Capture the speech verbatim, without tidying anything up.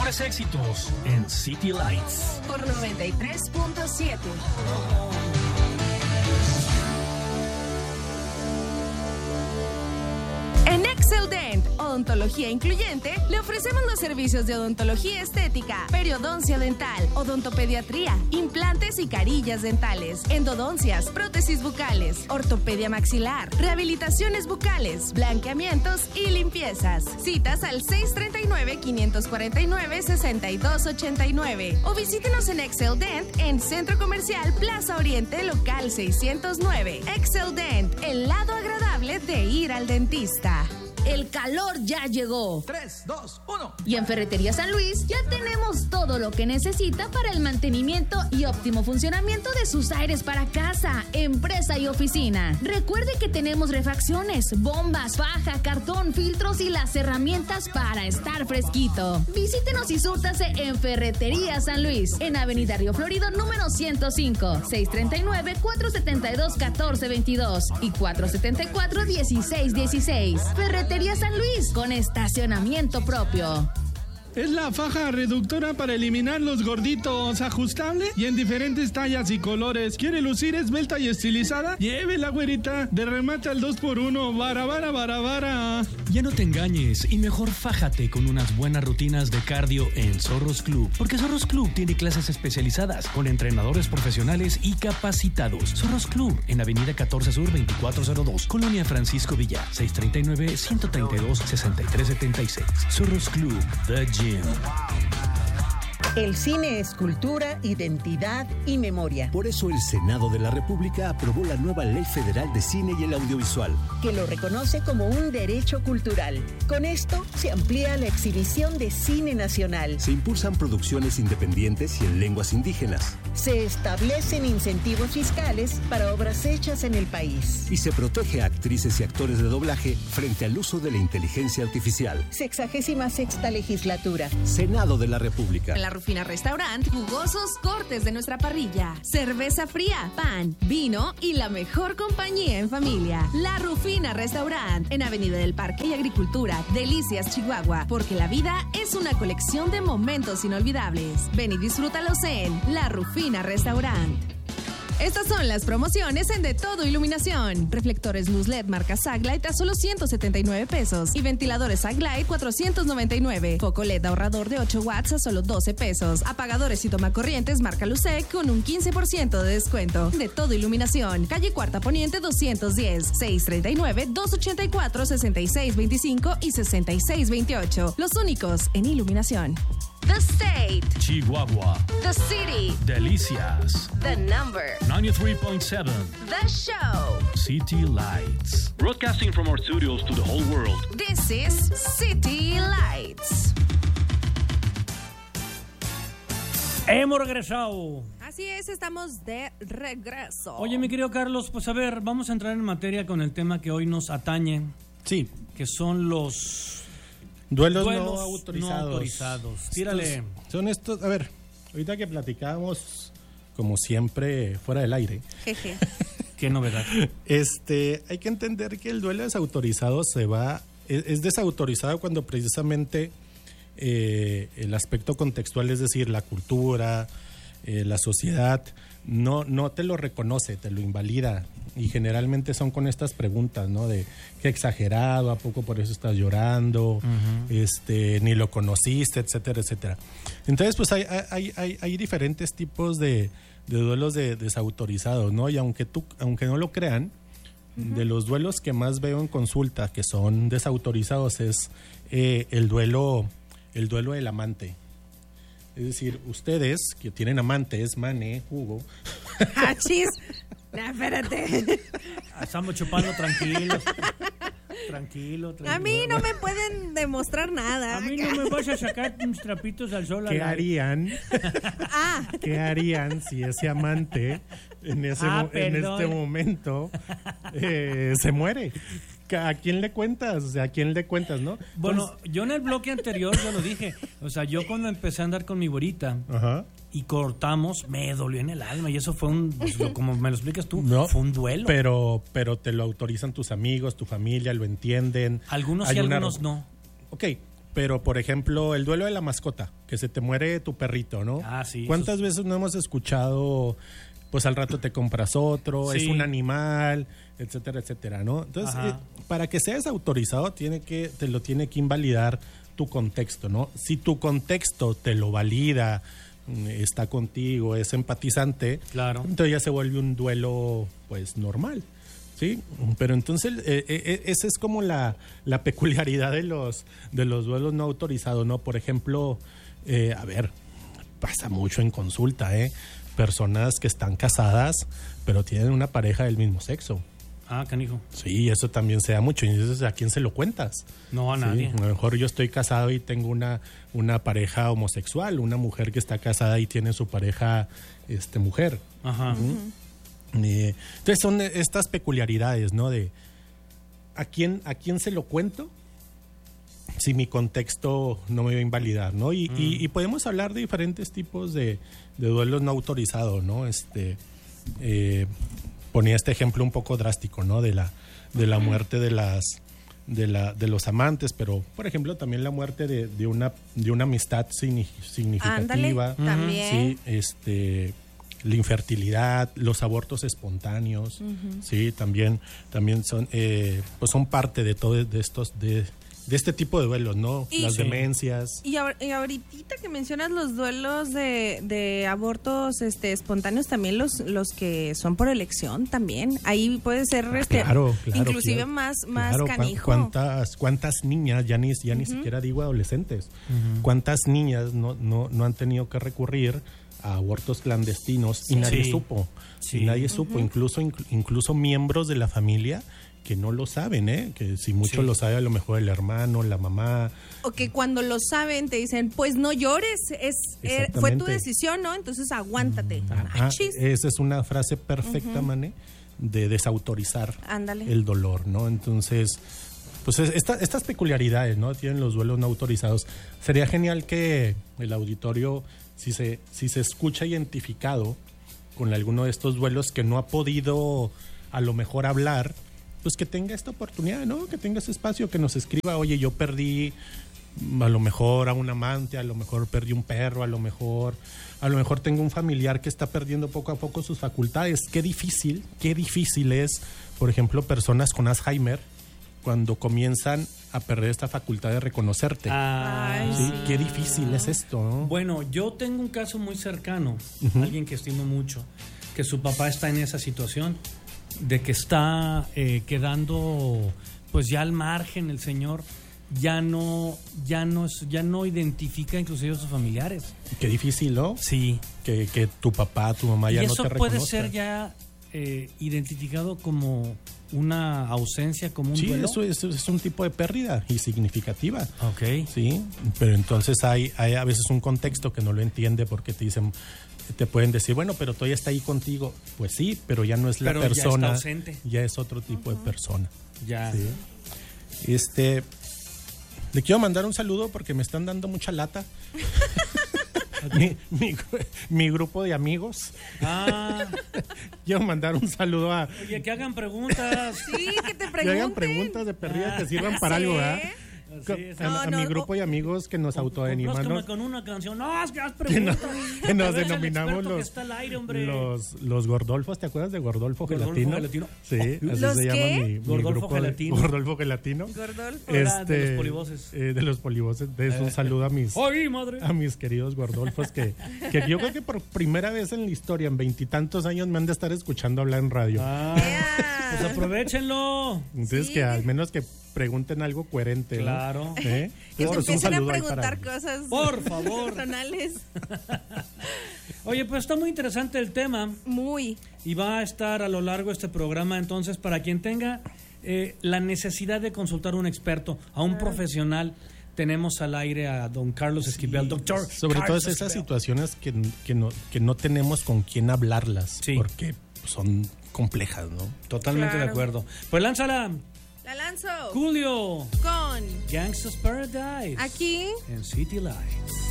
mejores éxitos en City Lights. Por noventa y tres punto siete. En Excel Dent, Odontología Incluyente, le ofrecemos los servicios de odontología estética, periodoncia dental, odontopediatría, implantes y carillas dentales, endodoncias, prótesis bucales, ortopedia maxilar, rehabilitaciones bucales, blanqueamientos y limpiezas. Citas al seis tres nueve, cinco cuatro nueve, seis dos ocho nueve o visítenos en Excel Dent en Centro Comercial Plaza Oriente, local seiscientos nueve. Excel Dent, el lado agradable de ir al dentista. El calor ya llegó. tres, dos, uno. Y en Ferretería San Luis ya tenemos todo lo que necesita para el mantenimiento y óptimo funcionamiento de sus aires para casa, empresa y oficina. Recuerde que tenemos refacciones, bombas, faja, cartón, filtros y las herramientas para estar fresquito. Visítenos y súrtase en Ferretería San Luis, en Avenida Río Florido número ciento cinco, seis tres nueve, cuatro siete dos, uno cuatro dos dos y cuatro siete cuatro, uno seis uno seis. Ferretería San Luis, con estacionamiento propio. Es la faja reductora para eliminar los gorditos, ajustable y en diferentes tallas y colores. ¿Quiere lucir esbelta y estilizada? Llévela, güerita, de remate al dos por uno, vara, vara, vara, vara. Ya no te engañes y mejor fájate con unas buenas rutinas de cardio en Zorros Club, porque Zorros Club tiene clases especializadas con entrenadores profesionales y capacitados. Zorros Club en Avenida catorce Sur veinticuatro cero dos, Colonia Francisco Villa, seis tres nueve, uno tres dos, seis tres siete seis. Zorros Club, The Gym. El cine es cultura, identidad y memoria. Por eso el Senado de la República aprobó la nueva Ley Federal de Cine y el Audiovisual, que lo reconoce como un derecho cultural. Con esto se amplía la exhibición de cine nacional. Se impulsan producciones independientes y en lenguas indígenas. Se establecen incentivos fiscales para obras hechas en el país. Y se protege a actrices y actores de doblaje frente al uso de la inteligencia artificial. Sexagésima sexta legislatura. Senado de la República. En la Rufina Restaurant, jugosos cortes de nuestra parrilla, cerveza fría, pan, vino y la mejor compañía en familia. La Rufina Restaurant, en Avenida del Parque y Agricultura, Delicias, Chihuahua, porque la vida es una colección de momentos inolvidables. Ven y disfrútalos en La Rufina Restaurant. Estas son las promociones en De Todo Iluminación. Reflectores luz L E D marca Saglight a solo ciento setenta y nueve pesos y ventiladores Saglight cuatrocientos noventa y nueve. Foco L E D ahorrador de ocho watts a solo doce pesos. Apagadores y tomacorrientes marca Lucec con un quince por ciento de descuento. De Todo Iluminación, calle Cuarta Poniente doscientos diez, seis tres nueve, dos ocho cuatro, seis seis dos cinco y seis seis dos ocho. Los únicos en iluminación. The State, Chihuahua, The City, Delicias, The Number, ninety-three point seven, The Show. City Lights. Broadcasting from our studios to the whole world. This is City Lights. Hemos regresado. Así es, estamos de regreso. Oye, mi querido Carlos, pues a ver, vamos a entrar en materia con el tema que hoy nos atañe. Sí. Que son los... Duelos, Duelos no autorizados. No autorizados. Tírale. Estos, son estos, a ver, ahorita que platicábamos, como siempre, fuera del aire. Jeje. Qué novedad. Este, hay que entender que el duelo desautorizado se va, es, es desautorizado cuando precisamente eh, el aspecto contextual, es decir, la cultura, eh, la sociedad, no, no te lo reconoce, te lo invalida. Y generalmente son con estas preguntas, ¿no? De qué exagerado, ¿a poco por eso estás llorando? Uh-huh. este, ni lo conociste, etcétera, etcétera. Entonces, pues hay, hay, hay, hay diferentes tipos de, de duelos de, desautorizados, ¿no? Y aunque tú, aunque no lo crean, uh-huh, de los duelos que más veo en consulta que son desautorizados es eh, el duelo, el duelo del amante. Es decir, ustedes que tienen amantes, Mane, Hugo. ¡Ah, chis! No, espérate. Estamos chupando tranquilos. Tranquilo, tranquilo. A mí no me pueden demostrar nada. A mí no me vas a sacar unos trapitos al sol. ¿Qué harían? Ah. ¿Qué harían si ese amante en, ese ah, mo- en este momento eh, se muere? ¿A quién le cuentas? O sea, ¿a quién le cuentas, no? Bueno, Entonces, yo en el bloque anterior ya lo dije. O sea, yo cuando empecé a andar con mi güerita, ajá, y cortamos, me dolió en el alma. Y eso fue un, pues, lo, como me lo explicas tú, no, fue un duelo. Pero, pero te lo autorizan tus amigos, tu familia, lo entienden. Algunos sí, una... algunos no. Ok, pero por ejemplo, el duelo de la mascota, que se te muere tu perrito, ¿no? Ah, sí. ¿Cuántas eso... veces no hemos escuchado, pues al rato te compras otro, sí. es un animal, etcétera, etcétera, ¿no? Entonces, eh, para que seas autorizado, tiene que, te lo tiene que invalidar tu contexto, ¿no? Si tu contexto te lo valida, está contigo, es empatizante, claro. entonces ya se vuelve un duelo, pues, normal. Sí, pero entonces eh, eh, esa es como la, la peculiaridad de los de los duelos no autorizados, ¿no? Por ejemplo, eh, a ver, pasa mucho en consulta, ¿eh? Personas que están casadas, pero tienen una pareja del mismo sexo. Ah, canijo. Sí, eso también se da mucho. Y entonces, ¿a quién se lo cuentas? No, a sí, nadie. A lo mejor yo estoy casado y tengo una, una pareja homosexual, una mujer que está casada y tiene su pareja este, mujer. Ajá. ¿Mm? Eh, entonces son estas peculiaridades, ¿no? De ¿a quién, a quién se lo cuento si mi contexto no me va a invalidar, ¿no? Y, mm. y, y podemos hablar de diferentes tipos de, de duelos no autorizados, ¿no? Este, eh, ponía este ejemplo un poco drástico, ¿no? De la, de la muerte de las de la de los amantes, pero por ejemplo también la muerte de, de una de una amistad significativa. Ándale, también. Sí, este la infertilidad, los abortos espontáneos, uh-huh. sí, también, también son, eh, pues son parte de todo de estos, de, de este tipo de duelos, ¿no? Y, Las sí. demencias. Y, a, y ahorita que mencionas los duelos de, de abortos este, espontáneos, también los, los que son por elección también, ahí puede ser ah, este, claro, claro, inclusive claro, más, más claro, canijo. ¿Cuántas, cuántas niñas, ya ni, ya uh-huh. ni siquiera digo adolescentes, uh-huh. cuántas niñas no, no, no han tenido que recurrir a abortos clandestinos sí. y nadie sí. supo, sí. y nadie supo, uh-huh. incluso inc- incluso miembros de la familia que no lo saben, ¿eh? Que si mucho sí. lo sabe a lo mejor el hermano, la mamá. O que cuando lo saben te dicen, pues no llores, es eh, fue tu decisión, ¿no? Entonces aguántate. Ajá, esa es una frase perfecta, uh-huh. Mané, de desautorizar Ándale. el dolor, ¿no? Entonces, pues esta, estas peculiaridades, ¿no? Tienen los duelos no autorizados. Sería genial que el auditorio, si se, si se escucha identificado con alguno de estos duelos que no ha podido a lo mejor hablar, pues que tenga esta oportunidad, ¿no? Que tenga ese espacio, que nos escriba, oye, yo perdí a lo mejor a un amante, a lo mejor perdí un perro, a lo mejor, a lo mejor tengo un familiar que está perdiendo poco a poco sus facultades. Qué difícil, qué difícil es, por ejemplo, personas con Alzheimer, cuando comienzan a perder esta facultad de reconocerte. Ay, ¿sí? sí. Qué difícil es esto, ¿no? Bueno, yo tengo un caso muy cercano, uh-huh. alguien que estimo mucho, que su papá está en esa situación, de que está eh, quedando pues ya al margen, el señor ya no, ya no, ya no identifica inclusive a sus familiares. Qué difícil, ¿no? Sí. Que, que tu papá, tu mamá ya no te reconozca. Y eso puede ser ya eh, identificado como una ausencia, como un sí, duelo. Sí, eso, eso es un tipo de pérdida y significativa. Ok. Sí, pero entonces hay, hay a veces un contexto que no lo entiende porque te dicen, te pueden decir, bueno, pero todavía está ahí contigo. Pues sí, pero ya no es la pero persona. Ya está ausente. Ya es otro tipo uh-huh. de persona. Ya. Sí. Este, le quiero mandar un saludo porque me están dando mucha lata. mi, mi, mi grupo de amigos. Ah. Quiero mandar un saludo a... Oye, que hagan preguntas. Sí, que te pregunten. Que hagan preguntas de perdida ah. que sirvan para ¿Sí? algo, ¿verdad? Sí, sí. A, a no, mi no, grupo de amigos que nos autodenominamos con una canción. No, es que haz preguntas. Que, no, que nos denominamos los, aire, los los Gordolfos. ¿Te acuerdas de Gordolfo, Gordolfo Gelatino? Gelatino. Sí, así ¿Los se qué? llama mi, mi Gordolfo grupo Gelatino. De, Gordolfo Gelatino. Gordolfo. Este, de los polivoces. Eh, de los polivoces. De eso, un saludo a mis, ¡Ay, madre! a mis queridos Gordolfos que, que yo creo que por primera vez en la historia, en veintitantos años, me han de estar escuchando hablar en radio. Ah, yeah. Pues aprovechenlo. Entonces, sí. que al menos que pregunten algo coherente, ¿no? Claro. ¿Eh? Que te empiecen a ahí preguntar para- cosas Por favor. personales. Oye, pues está muy interesante el tema Muy. y va a estar a lo largo de este programa. Entonces, para quien tenga eh, la necesidad de consultar a un experto, a un profesional, tenemos al aire a don Carlos Esquivel, doctor. Sobre Carlos todo esas Esquivel. situaciones que, que, no, que no tenemos con quién hablarlas, Sí. porque son complejas, ¿no? Totalmente Claro. de acuerdo. Pues lánzala, La lanzo Julio, con Gangsta's Paradise aquí en City Lights.